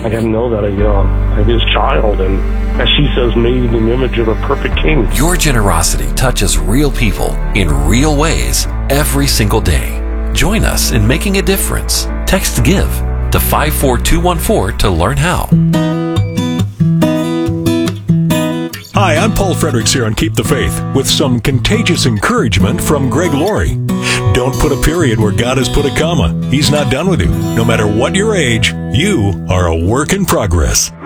I got to know that I'm his child, and as she says, made in the image of a perfect king. Your generosity touches real people in real ways every single day. Join us in making a difference. Text GIVE to 54214 to learn how. Hi, I'm Paul Fredericks here on Keep the Faith with some contagious encouragement from Greg Laurie. Don't put a period where God has put a comma. He's not done with you. No matter what your age, you are a work in progress.